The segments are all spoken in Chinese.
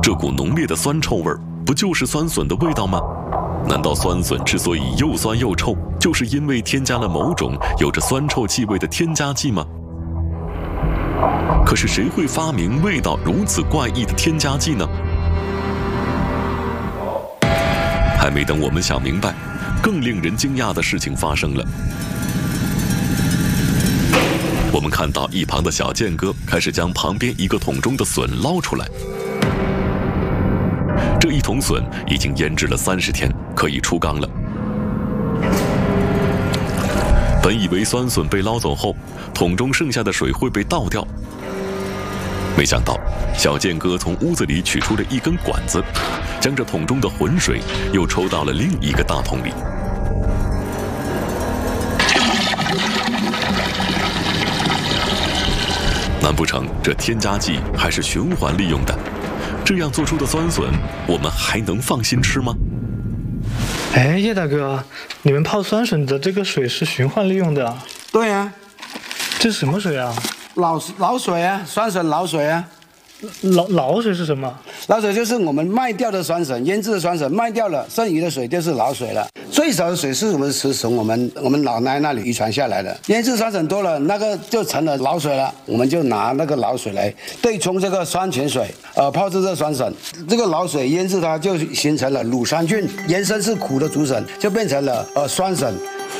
这股浓烈的酸臭味不就是酸笋的味道吗？难道酸笋之所以又酸又臭，就是因为添加了某种有着酸臭气味的添加剂吗？可是谁会发明味道如此怪异的添加剂呢？还没等我们想明白，更令人惊讶的事情发生了。我们看到一旁的小健哥开始将旁边一个桶中的笋捞出来。这一桶笋已经腌制了30天，可以出缸了。本以为酸笋被捞走后，桶中剩下的水会被倒掉，没想到小健哥从屋子里取出了一根管子，将这桶中的浑水又抽到了另一个大桶里。难不成这添加剂还是循环利用的？这样做出的酸笋，我们还能放心吃吗？ 哎，叶大哥，你们泡酸笋的这个水是循环利用的？ 对啊， 这是什么水啊？ 老水啊，酸笋老水啊。 老水是什么？ 老水就是我们卖掉的酸笋，腌制的酸笋卖掉了，剩余的水就是老水了。最少的水是从我们老奶奶那里遗传下来的。腌制酸笋多了，那个就成了老水了，我们就拿那个老水来对冲这个酸泉水，泡制这酸笋。这个老水腌制它就形成了乳酸菌，原生是苦的竹笋，就变成了酸笋。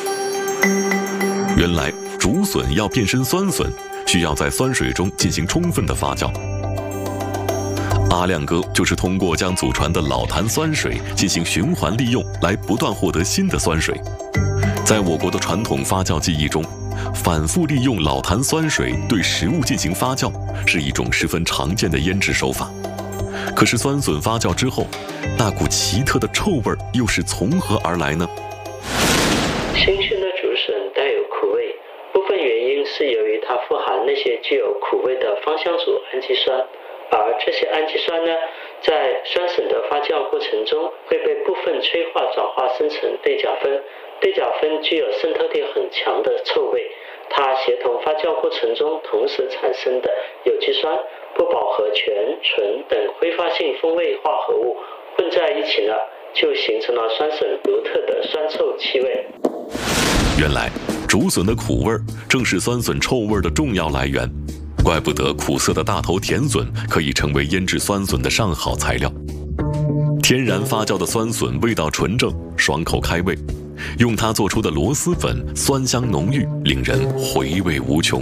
原来竹笋要变身酸笋，需要在酸水中进行充分的发酵。阿亮哥就是通过将祖传的老坛酸水进行循环利用，来不断获得新的酸水。在我国的传统发酵技艺中，反复利用老坛酸水对食物进行发酵，是一种十分常见的腌制手法。可是酸笋发酵之后，那股奇特的臭味又是从何而来呢？ 新鲜的竹笋带有苦味，部分原因是由于它富含那些具有苦味的芳香组氨基酸。而这些氨基酸呢，在酸笋的发酵过程中会被部分催化转化生成对甲酚。对甲酚具有渗透力很强的臭味，它协同发酵过程中同时产生的有机酸、不饱和醛、醇等挥发性风味化合物混在一起呢，就形成了酸笋独特的酸臭气味。 原来竹笋的苦味正是酸笋臭味的重要来源。怪不得苦涩的大头甜笋可以成为腌制酸笋的上好材料。天然发酵的酸笋味道纯正，爽口开胃，用它做出的螺蛳粉酸香浓郁，令人回味无穷。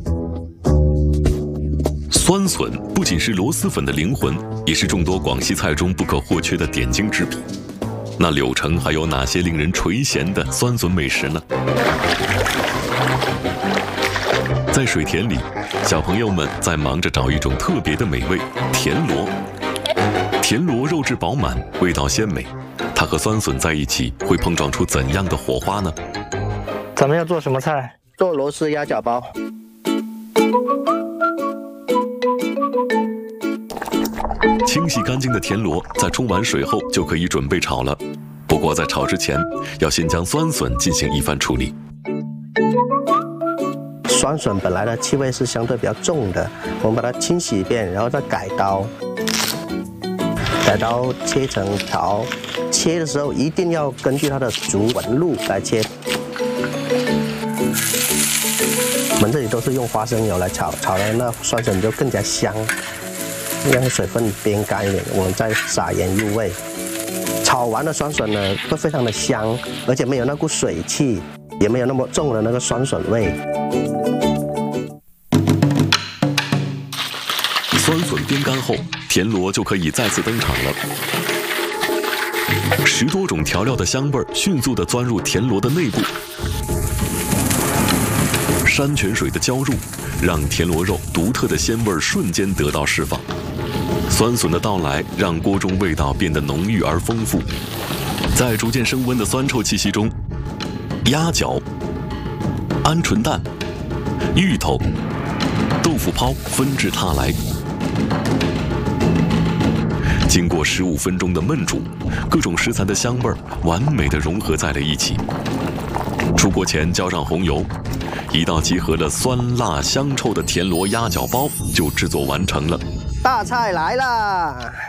酸笋不仅是螺蛳粉的灵魂，也是众多广西菜中不可或缺的点睛之笔。那柳城还有哪些令人垂涎的酸笋美食呢？在水田里，小朋友们在忙着找一种特别的美味——田螺。田螺肉质饱满，味道鲜美，它和酸笋在一起会碰撞出怎样的火花呢？ 咱们要做什么菜？ 做螺丝鸭脚包。 清洗干净的田螺在冲完水后就可以准备炒了。不过在炒之前，要先将酸笋进行一番处理。 酸笋本来的气味是相对比较重的，我们把它清洗一遍，然后再改刀切成条。切的时候一定要根据它的竹纹路来切。我们这里都是用花生油来炒的那酸笋就更加香。让水分煸干一点，我们再撒盐入味。炒完的酸笋呢，会非常的香，而且没有那股水汽，也没有那么重的那个酸笋味。 酸笋煸干后，田螺就可以再次登场了。10多种调料的香味迅速地钻入田螺的内部，山泉水的浇入，让田螺肉独特的鲜味瞬间得到释放。酸笋的到来让锅中味道变得浓郁而丰富，在逐渐升温的酸臭气息中，鸭脚、鹌鹑蛋、芋头、豆腐泡纷至沓来。经过15分钟的焖煮，各种食材的香味完美地融合在了一起。出锅前浇上红油，一道集合了酸辣香臭的田螺鸭脚包就制作完成了。 大菜来了！